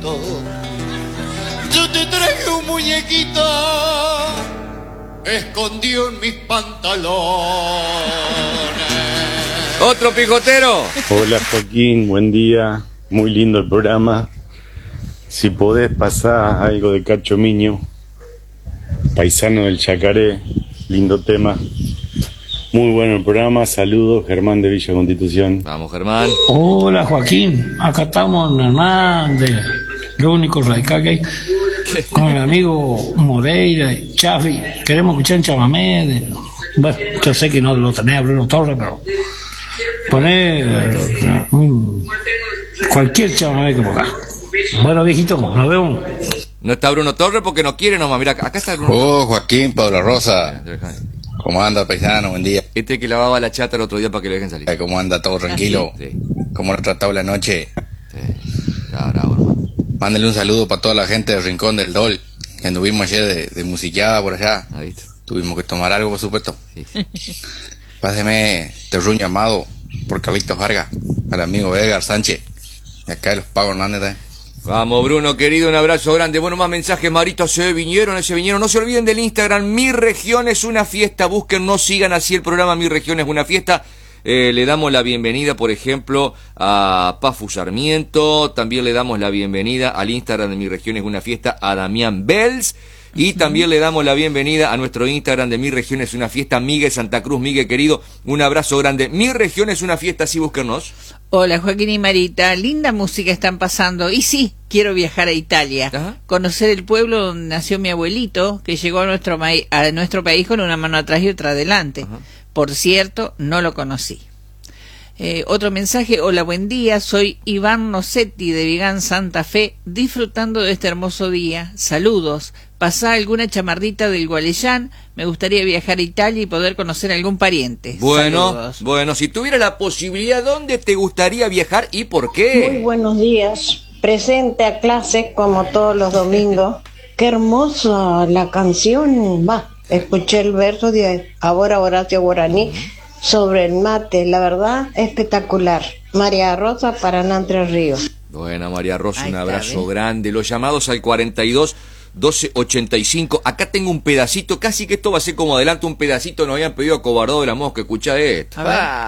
muñequito. Yo te traje un muñequito escondido en mis pantalones. Otro pijotero. Hola Joaquín, buen día. Muy lindo el programa. Si podés pasar algo de Cacho Miño, Paisano del Chacaré, lindo tema. Muy bueno el programa, saludos, Germán de Villa Constitución. Vamos, Germán. Hola Joaquín, acá estamos en Hernández, lo único radical que hay, con el amigo Moreira y Chafi. Queremos escuchar en chamamé. Bueno, yo sé que no lo tenés a Bruno Torres, pero poner cualquier chamamé que ponga. Bueno, viejito, nos vemos. No está Bruno Torres porque no quiere nomás. Mira, acá está Bruno. Oh, Joaquín, Pablo Rosa. ¿Cómo anda, paisano? Buen día. Este que lavaba la chata el otro día para que lo dejen salir. ¿Cómo anda? ¿Todo tranquilo? Sí. ¿Cómo lo ha tratado la noche? Sí. Bravo, hermano. Mándale un saludo para toda la gente del Rincón del Dol, que anduvimos ayer de musiqueada por allá. ¿Has visto? Tuvimos que tomar algo, por supuesto. Sí. Páseme terruño amado por Carlitos Vargas, al amigo Edgar Sánchez, de acá de los Pagos Hernández. Vamos, Bruno, querido, un abrazo grande. Bueno, más mensajes, Marito, se vinieron. No se olviden del Instagram, Mi Región es una Fiesta. Búsquennos, sigan así el programa Mi Región es una Fiesta. Le damos la bienvenida, por ejemplo, a Pafu Sarmiento. También le damos la bienvenida al Instagram de Mi Región es una Fiesta a Damián Bells. Y también le damos la bienvenida a nuestro Instagram de Mi Región es una Fiesta, Miguel Santa Cruz. Miguel, querido, un abrazo grande. Mi Región es una Fiesta, sí, búsquennos. Hola Joaquín y Marita, linda música están pasando. Y sí, quiero viajar a Italia. Ajá. Conocer el pueblo donde nació mi abuelito, que llegó a nuestro país con una mano atrás y otra adelante. Ajá. Por cierto, no lo conocí. Otro mensaje, hola, buen día, soy Iván Nocetti de Vigán, Santa Fe, disfrutando de este hermoso día. Saludos. Pasá alguna chamarrita del Gualeyán, me gustaría viajar a Italia y poder conocer algún pariente. Saludos. Bueno, si tuviera la posibilidad, ¿dónde te gustaría viajar y por qué? Muy buenos días, presente a clase como todos los domingos. Qué hermosa la canción, va, escuché el verso de ahora Horacio Guaraní sobre el mate, la verdad, espectacular. María Rosa, Paraná, Entre Ríos. Buena, María Rosa, Ahí un está, abrazo ¿ves? grande. Los llamados al 42 12 85. Acá tengo un pedacito, casi que esto va a ser como adelanto un pedacito. Nos habían pedido a Cobardó de la Mosca, escuchá esto. A ver.